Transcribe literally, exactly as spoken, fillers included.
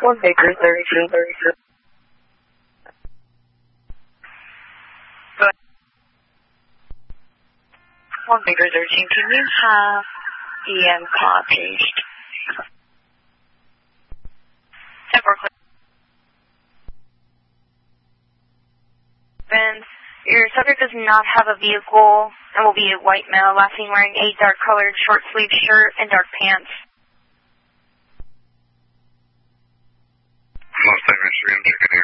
One Baker thirty-two thirty-two. One Baker thirteen, can you have E M car paged? ten four clear. Your subject does not have a vehicle and will be a white male, last seen wearing a dark colored short sleeve shirt and dark pants. Mustang Michigan, chicken here.